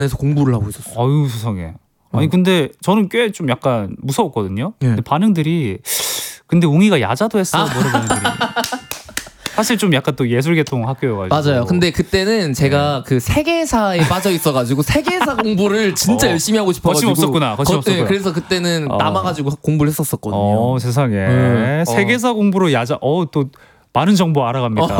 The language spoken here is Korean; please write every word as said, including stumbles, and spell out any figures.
그래서 공부를 하고 있었어요. 아유 세상에. 아니 근데 저는 꽤 좀 약간 무서웠거든요. 예. 근데 반응들이 근데 웅이가 야자도 했어. 뭐 이런 반응들이. 사실 좀 약간 또 예술계통 학교여가지고. 맞아요. 근데 그때는 제가 그 세계사에 빠져 있어가지고 세계사 공부를 진짜 어. 열심히 하고 싶어가지고. 거침없었구나. 거침없었구나. 네, 그래서 그때는 어. 남아가지고 공부를 했었었거든요. 어 세상에. 네. 세계사 공부로 야자. 어 또 많은 정보 알아갑니다.